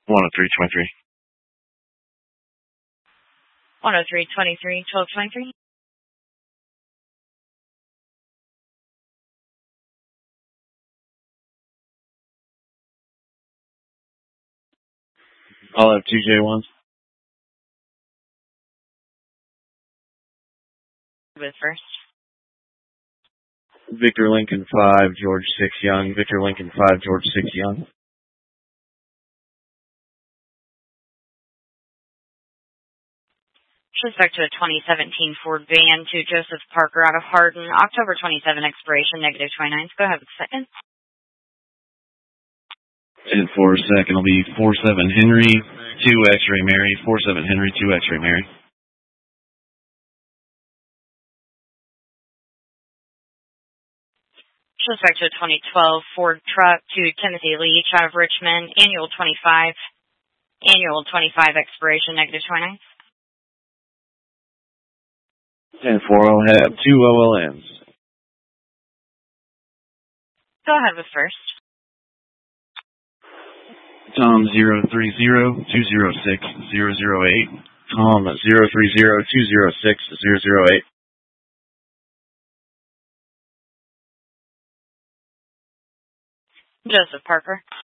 10323. 10323, 1223. I'll have 2J1s. With first. Victor Lincoln 5, George 6 Young. Victor Lincoln 5, George 6 Young. Respect to a 2017 Ford van to Joseph Parker out of Hardin, October 27 expiration, -29. Go ahead with the second. And for a second, it'll be 47 Henry, 2 X-Ray Mary, 47 Henry, 2 X-Ray Mary. Respect to a 2012 Ford truck to Timothy Leach out of Richmond, annual 25 expiration, -29. And for I'll have 2 OLNs. Go ahead with first. Tom 030-206-008. Tom 030-206-008. Joseph Parker.